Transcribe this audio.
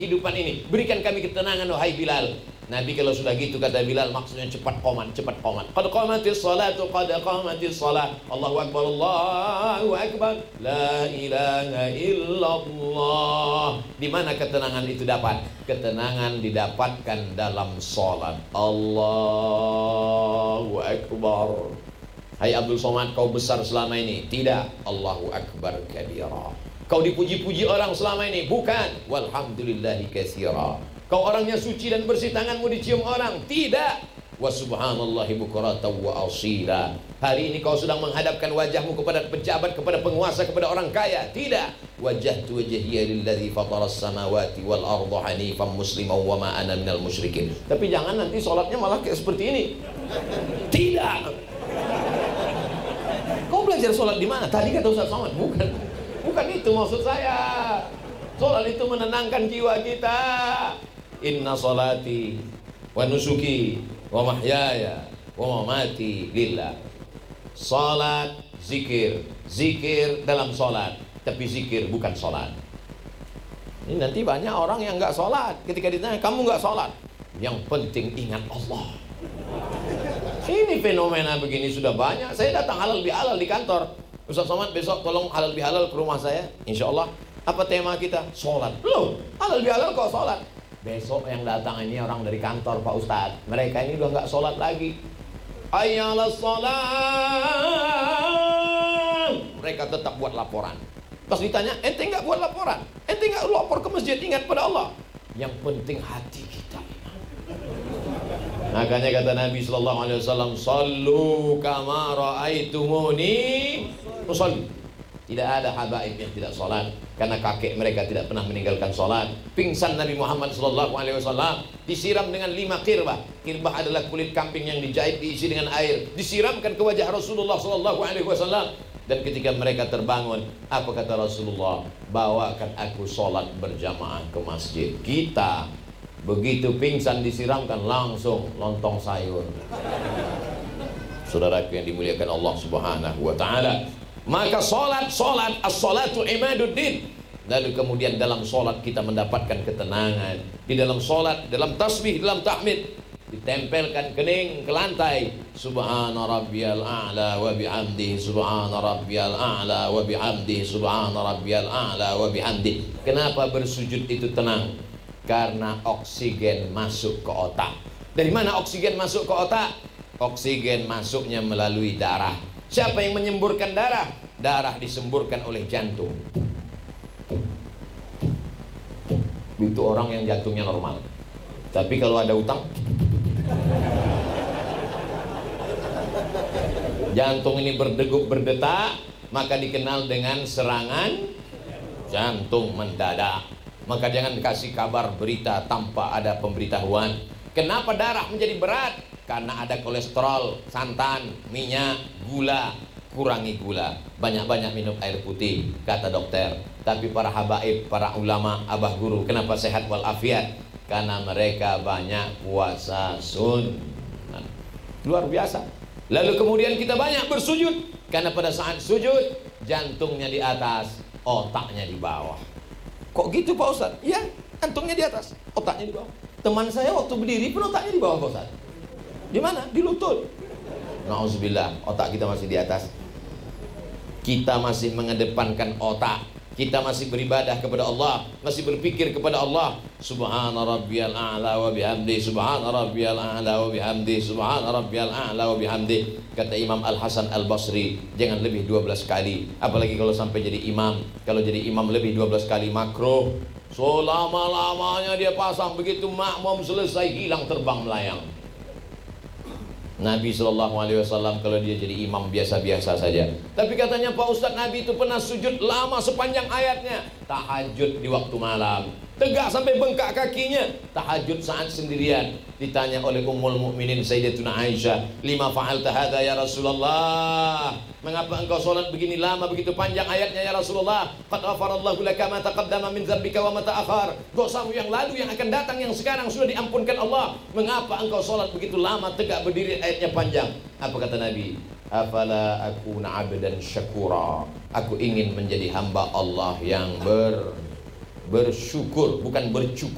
kehidupan ini. Berikan kami ketenangan wahai Bilal. Nabi kalau sudah gitu kata Bilal, maksudnya cepat qomat, cepat qomat. Qad qamatis salatu, qad qamatis salat. Allahu akbar, Allahu akbar. La ilaha illallah. Di mana ketenangan itu dapat? Ketenangan didapatkan dalam salat. Allahu akbar. Hai Abdul Somad, kau besar selama ini? Tidak. Allahu akbar kabira. Kau dipuji-puji orang selama ini? Bukan. Walhamdulillahi katsira. Kau orangnya suci dan bersih, tanganmu dicium orang? Tidak. Wa subhanallahi bukratan wa asila. Hari ini kau sedang menghadapkan wajahmu kepada pejabat, kepada penguasa, kepada orang kaya? Tidak. Wajjahtu wajhiya lilladzi fataras samawati wal arda hanifan musliman wa ma ana minal musyrikin. Tapi jangan nanti sholatnya malah kayak seperti ini. Tidak. Kau belajar sholat di mana? Tadi kata Ustaz Somad. Bukan itu maksud saya. Sholat itu menenangkan jiwa kita. Inna sholati wa nusuki wa mahyaya wa mamati lillah. Sholat, zikir. Zikir dalam sholat, tapi zikir bukan sholat. Ini nanti banyak orang yang nggak sholat. Ketika ditanya, kamu nggak sholat? Yang penting ingat Allah. Ini fenomena begini sudah banyak. Saya datang halal bihalal di kantor. Ustaz Somad, besok tolong halal bihalal ke rumah saya. Insya Allah. Apa tema kita? Sholat. Loh, halal bihalal kok sholat? Besok yang datang ini orang dari kantor, Pak Ustadz. Mereka ini udah nggak sholat lagi. Ayyalas sholat. Mereka tetap buat laporan. Pas ditanya, ente nggak buat laporan? Ente nggak lapor ke masjid? Ingat pada Allah. Yang penting hati kita. Makanya kata Nabi Sallallahu Alaihi Wasallam, Sallu kama ra'aitumuni usalli. Tidak ada habaib yang tidak sholat, karena kakek mereka tidak pernah meninggalkan sholat. Pingsan Nabi Muhammad SAW disiram dengan 5 kirbah. Kirbah adalah kulit kambing yang dijahit, diisi dengan air, disiramkan ke wajah Rasulullah SAW. Dan ketika mereka terbangun, apa kata Rasulullah? Bawakan aku sholat berjamaah ke masjid. Kita begitu pingsan disiramkan, langsung lontong sayur. Saudaraku yang dimuliakan Allah Subhanahu wa Ta'ala, maka sholat, as-sholatu imaduddin. Lalu kemudian dalam sholat kita mendapatkan ketenangan. Di dalam sholat, dalam tasbih, dalam tahmid, ditempelkan kening ke lantai. Subhana rabbiyal a'la wa bihamdihi, subhana rabbiyal a'la wa bihamdihi, subhana rabbiyal a'la wa bihamdihi. Kenapa bersujud itu tenang? Karena oksigen masuk ke otak. Dari mana oksigen masuk ke otak? Oksigen masuknya melalui darah. Siapa yang menyemburkan darah? Darah disemburkan oleh jantung. Itu orang yang jantungnya normal. Tapi kalau ada utang, jantung ini berdegup berdetak, maka dikenal dengan serangan jantung mendadak. Maka jangan kasih kabar berita tanpa ada pemberitahuan. Kenapa darah menjadi berat? Karena ada kolesterol, santan, minyak, gula. Kurangi gula, banyak-banyak minum air putih, kata dokter. Tapi para habaib, para ulama, abah guru, kenapa sehat walafiat? Karena mereka banyak puasa sunnah. Luar biasa. Lalu kemudian kita banyak bersujud, karena pada saat sujud, jantungnya di atas, otaknya di bawah. Kok gitu Pak Ustadz? Ya, jantungnya di atas, otaknya di bawah. Teman saya waktu berdiri pun otaknya di bawah Pak Ustadz. Di mana? Di lutut. Nauzubillah, otak kita masih di atas. Kita masih mengedepankan otak. Kita masih beribadah kepada Allah, masih berpikir kepada Allah. Subhana rabbiyal a'la wa bihamdi, subhana rabbiyal a'la wa bihamdi, subhana rabbiyal a'la wa bihamdi. Kata Imam Al-Hasan Al-Basri, jangan lebih 12 kali. Apalagi kalau sampai jadi imam. Kalau jadi imam lebih 12 kali makruh. So lama-lamanya dia pasang, begitu makmum selesai hilang terbang melayang. Nabi SAW kalau dia jadi imam biasa-biasa saja. Tapi katanya Pak Ustadz, Nabi itu pernah sujud lama sepanjang ayatnya. Tahajud di waktu malam, tegak sampai bengkak kakinya. Tahajud saat sendirian. Ditanya oleh Ummul Mukminin Sayyidatuna Aisyah, lima fa'alta hadza ya Rasulullah? Mengapa engkau sholat begini lama, begitu panjang ayatnya ya Rasulullah? Qad ghafarallahu laka ma taqaddama min dzambika wa ma ta'akhkhar. Dosamu yang lalu, yang akan datang, yang sekarang sudah diampunkan Allah. Mengapa engkau sholat begitu lama, tegak berdiri, ayatnya panjang? Apa kata Nabi? Afala akuna abdan syakura. Aku ingin menjadi hamba Allah yang bersyukur, bukan bercukur.